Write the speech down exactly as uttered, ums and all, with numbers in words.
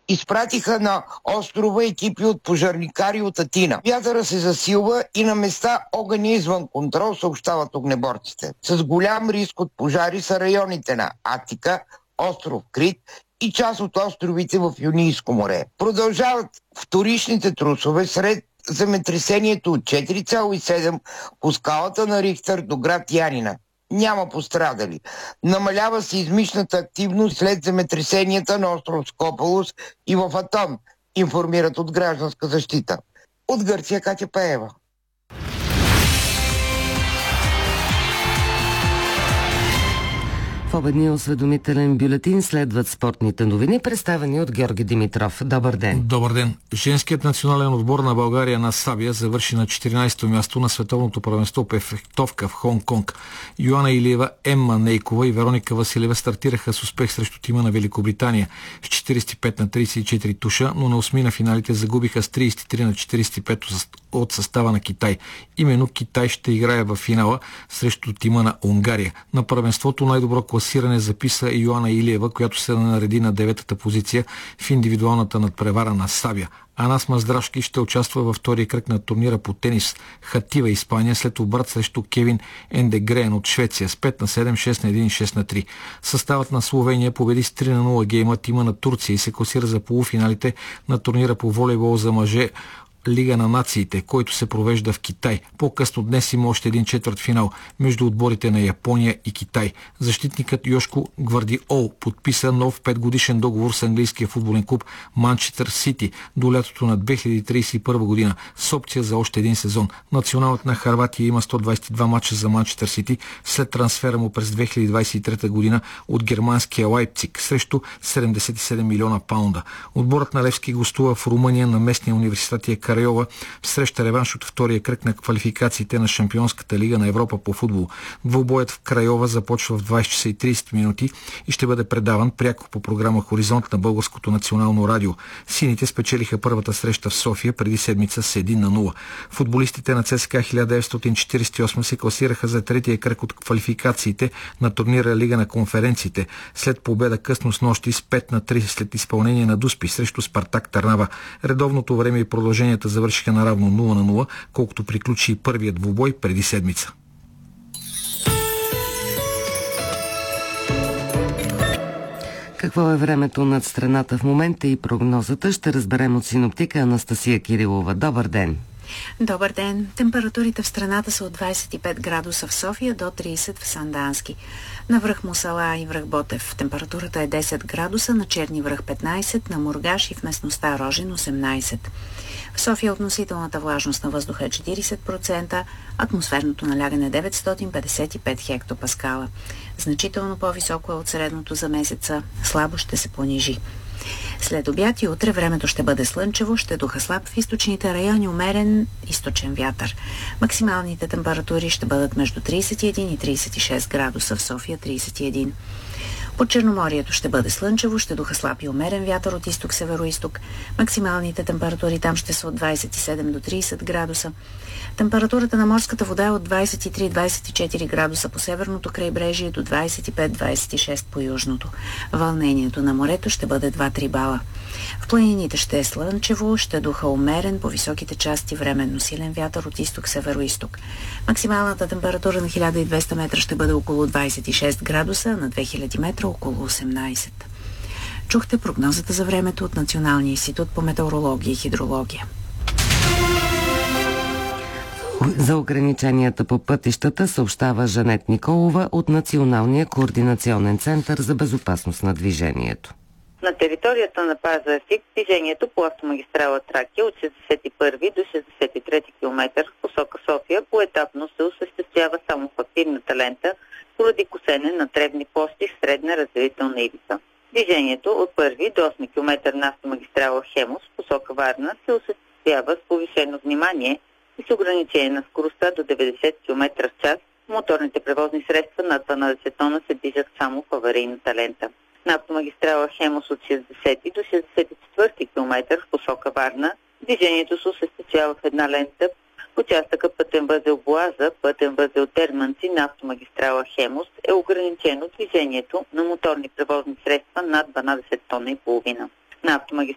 изпратиха на острова екипи от пожарникари от Атина. Вятъра се засилва и на места огън е извън контрол, съобщават огнеборците. С голям риск от пожари са районите на Атика, остров Крит и част от островите в Йонийско море. Продължават вторичните трусове сред земетресението от четири цяло и седем по скалата на Рихтер до град Янина. Няма пострадали. Намалява сеизмичната активност след земетресенията на остров Скополос и в Атон, информират от Гражданска защита. От Гърция Катя Пеева. В обедния осведомителен бюлетин следват спортните новини, представени от Георги Димитров. Добър ден! Добър ден! Женският национален отбор на България на сабия завърши на четиринайсето място на световното първенство по фехтовка в Хонг-Конг. Йоана Илиева, Емма Нейкова и Вероника Василева стартираха с успех срещу тима на Великобритания с четирийсет и пет на трийсет и четири туша, но на осми на финалите загубиха с трийсет и три на четирийсет и пет от състава на Китай. Именно Китай ще играе в финала срещу тима на Унгария. На първенството най-добро класиране записа и Йоана Илиева, която се нареди на деветата позиция в индивидуалната надпревара на сабия. Анас Маздравски ще участва във втория кръг на турнира по тенис Хатива, Испания, след обрат срещу Кевин Ендегреен от Швеция с пет на седем, шест на еден и шест на три. Съставът на Словения победи с три на нула гейма тима на Турция и се класира за полуфиналите на турнира по волейбол за мъже Лига на нациите, който се провежда в Китай. По-късно днес има още един четвъртфинал между отборите на Япония и Китай. Защитникът Йошко Гвардиол подписа нов петгодишен договор с английския футболен клуб Манчестър Сити до лятото на две хиляди трийсет и първа година с опция за още един сезон. Националът на Хърватия има сто двайсет и два мача за Манчестър Сити след трансфера му през две хиляди двайсет и трета година от германския Лайпциг срещу седемдесет и седем милиона паунда. Отборът на Левски гостува в Румъния на местния университет Крайова в среща реванш от втория кръг на квалификациите на Шампионската лига на Европа по футбол. Двубоят в Крайова започва в двайсет часа и трийсет минути и ще бъде предаван пряко по програма Хоризонт на Българското национално радио. Сините спечелиха първата среща в София преди седмица с един на нула. Футболистите на ЦСКА хиляда деветстотин четирийсет и осма се класираха за третия кръг от квалификациите на турнира Лига на конференциите след победа късно с нощи с пет на три след изпълнение на Дуспи срещу Спартак Търнава. Редовното време и продълженията завършиха наравно нула на нула, колкото приключи и първият двубой преди седмица. Какво е времето над страната в момента и прогнозата ще разберем от синоптика Анастасия Кирилова. Добър ден! Добър ден! Температурите в страната са от двайсет и пет градуса в София до трийсет в Сандански. На връх Мусала и връх Ботев температурата е десет градуса, на Черни връх петнайсет, на Мургаш и в местността Рожен осемнайсет. В София относителната влажност на въздуха е четирийсет процента, атмосферното налягане деветстотин петдесет и пет хектопаскала. Значително по-високо е от средното за месеца, слабо ще се понижи. След обяд и утре времето ще бъде слънчево, ще духа слаб в източните райони, умерен източен вятър. Максималните температури ще бъдат между трийсет и един и трийсет и шест градуса, в София трийсет и един. По Черноморието ще бъде слънчево, ще духа слаб и умерен вятър от изток-североизток. Максималните температури там ще са от двайсет и седем до трийсет градуса. Температурата на морската вода е от двайсет и три до двайсет и четири градуса по северното крайбрежие до двайсет и пет до двайсет и шест по южното. Вълнението на морето ще бъде два-три бала. В планините ще е слънчево, ще духа умерен, по високите части временно силен вятър от изток-североизток. Максималната температура на хиляда и двеста метра ще бъде около двайсет и шест градуса, на две хиляди метра около осемнайсет. Чухте прогнозата за времето от Националния институт по метеорология и хидрология. За ограниченията по пътищата съобщава Жанет Николова от Националния координационен център за безопасност на движението. На територията на Пазарджик движението по автомагистрала Тракия от шестдесет и първи до шестдесет и трети километър в посока София поетапно се осъществява само в активната лента поради косене на тревни площи в средна разделителна ивица. Движението от първи до осми километър на автомагистрала Хемус в посока Варна се осъществява с повишено внимание и с ограничение на скоростта до деветдесет километра в час. Моторните превозни средства над дванайсет тона се движат само в аварийната лента. На автомагистрала Хемус от шестдесети до шестдесет и четвърти километър в посока Варна движението се осъществява в една лента в участъка пътен възел Боаза, пътен възел Дерманци на автомагистрала Хемус е ограничено движението на моторни превозни средства над дванайсет тона и половина. На автомагистрала